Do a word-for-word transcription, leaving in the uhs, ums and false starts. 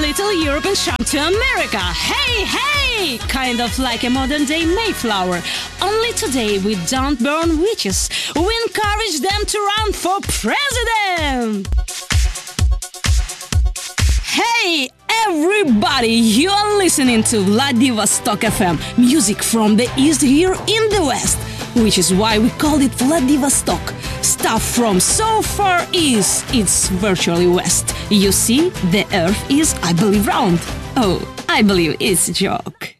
little European charm to America. Hey, hey! Kind of like a modern-day Mayflower. Only today we don't burn witches. We encourage them to run for president! Hey, everybody! You are listening to Vladivostok F M. Music from the East here in the West. Which is why we call it Vladivostok. Stuff from so far east, it's virtually west. You see, the earth is, I believe, round. Oh, I believe it's a joke.